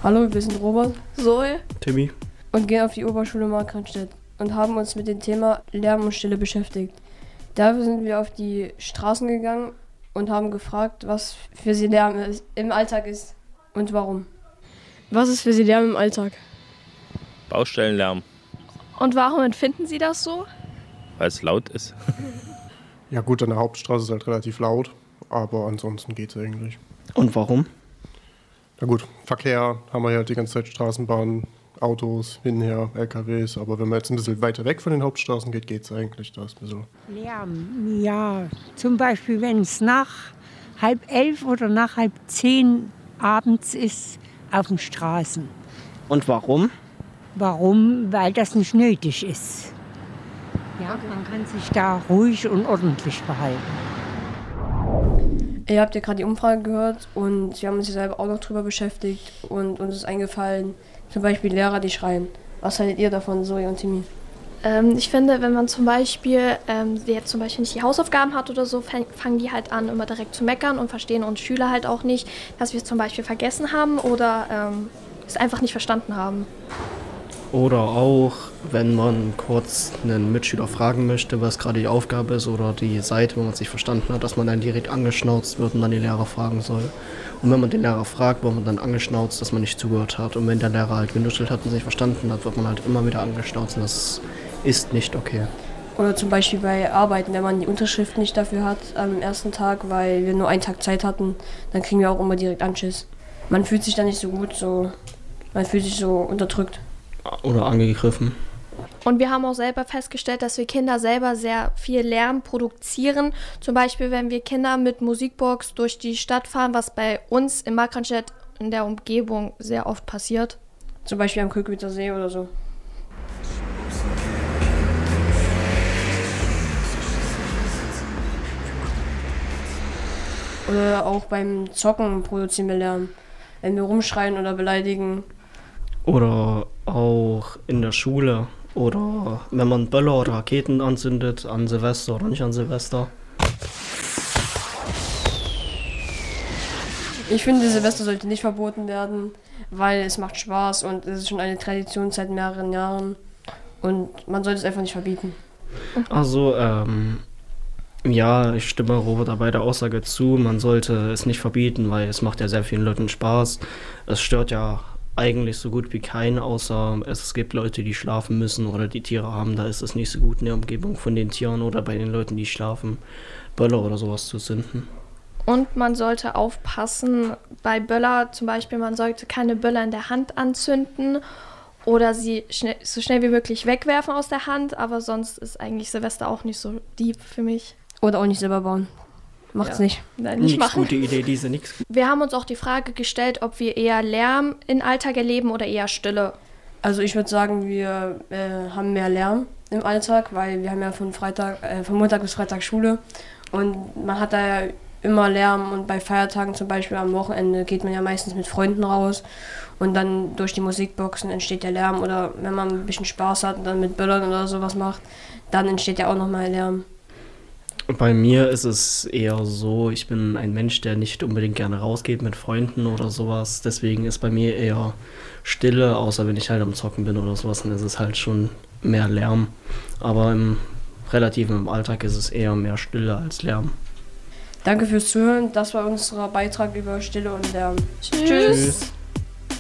Hallo, wir sind Robert, Zoe Timmy. und gehen auf die Oberschule Markranstädt und haben uns mit dem Thema Lärm und Stille beschäftigt. Dafür sind wir auf die Straßen gegangen und haben gefragt, was für sie Lärm im Alltag ist und warum. Was ist für sie Lärm im Alltag? Baustellenlärm, Und warum empfinden Sie das so? weil es laut ist. Ja gut, an der Hauptstraße ist halt relativ laut, aber ansonsten geht's eigentlich. Und warum? Na gut, Verkehr haben wir ja die ganze Zeit, Straßenbahnen, Autos, hinher, LKWs, aber wenn man jetzt ein bisschen weiter weg von den Hauptstraßen geht, geht's eigentlich. Da ist ein bisschen Lärm, ja. Zum Beispiel, wenn es nach 10:30 oder nach 9:30 abends ist auf den Straßen. Und warum? Warum? Weil das nicht nötig ist. Ja, man kann sich da ruhig und ordentlich verhalten. Ihr habt ja gerade die Umfrage gehört und wir haben uns hier selber auch noch drüber beschäftigt und uns ist eingefallen, zum Beispiel Lehrer, die schreien. Was haltet ihr davon, Zoe und Timmy? Ich finde, wenn man zum Beispiel, jetzt zum Beispiel nicht die Hausaufgaben hat oder so, fangen die halt an, immer direkt zu meckern und verstehen uns Schüler halt auch nicht, dass wir es zum Beispiel vergessen haben oder es einfach nicht verstanden haben. Oder auch, wenn man kurz einen Mitschüler fragen möchte, was gerade die Aufgabe ist oder die Seite, wo man sich verstanden hat, dass man dann direkt angeschnauzt wird und dann den Lehrer fragen soll. Und wenn man den Lehrer fragt, wird man dann angeschnauzt, dass man nicht zugehört hat. Und wenn der Lehrer halt genuschelt hat und sich verstanden hat, wird man halt immer wieder angeschnauzt und das ist nicht okay. Oder zum Beispiel bei Arbeiten, wenn man die Unterschrift nicht dafür hat am ersten Tag, weil wir nur einen Tag Zeit hatten, dann kriegen wir auch immer direkt Anschiss. Man fühlt sich dann nicht so gut, man fühlt sich so unterdrückt. Oder angegriffen. Und wir haben auch selber festgestellt, dass wir Kinder selber sehr viel Lärm produzieren. Zum Beispiel, wenn wir Kinder mit Musikbox durch die Stadt fahren, was bei uns in Markranstädt in der Umgebung sehr oft passiert. Zum Beispiel am Kökwitzer See oder so. Oder auch beim Zocken produzieren wir Lärm. Wenn wir rumschreien oder beleidigen. Oder auch in der Schule. Oder wenn man Böller oder Raketen anzündet an Silvester oder nicht an Silvester. Ich finde, Silvester sollte nicht verboten werden, weil es macht Spaß und es ist schon eine Tradition seit mehreren Jahren. Und man sollte es einfach nicht verbieten. Also, ja, ich stimme Robert bei der Aussage zu. Man sollte es nicht verbieten, weil es macht ja sehr vielen Leuten Spaß. Es stört ja eigentlich so gut wie keinen, außer es gibt Leute, die schlafen müssen oder die Tiere haben. Da ist es nicht so gut in der Umgebung von den Tieren oder bei den Leuten, die schlafen, Böller oder sowas zu zünden. Und man sollte aufpassen, bei Böller zum Beispiel, man sollte keine Böller in der Hand anzünden oder sie so schnell wie möglich wegwerfen aus der Hand, aber sonst ist eigentlich Silvester auch nicht so deep für mich. Oder auch nicht selber bauen. Macht's nicht. Nein, nicht Nix machen. gute Idee, diese nix. Wir haben uns auch die Frage gestellt, ob wir eher Lärm im Alltag erleben oder eher Stille. Also ich würde sagen, wir haben mehr Lärm im Alltag, weil wir haben ja von Montag bis Freitag Schule und man hat da ja immer Lärm und bei Feiertagen zum Beispiel am Wochenende geht man ja meistens mit Freunden raus und dann durch die Musikboxen entsteht der Lärm oder wenn man ein bisschen Spaß hat und dann mit Böllern oder sowas macht, dann entsteht ja auch nochmal Lärm. Bei mir ist es eher so, ich bin ein Mensch, der nicht unbedingt gerne rausgeht mit Freunden oder sowas. Deswegen ist bei mir eher Stille, außer wenn ich halt am Zocken bin oder sowas, dann ist es halt schon mehr Lärm. Aber im Alltag ist es eher mehr Stille als Lärm. Danke fürs Zuhören, das war unser Beitrag über Stille und Lärm. Tschüss.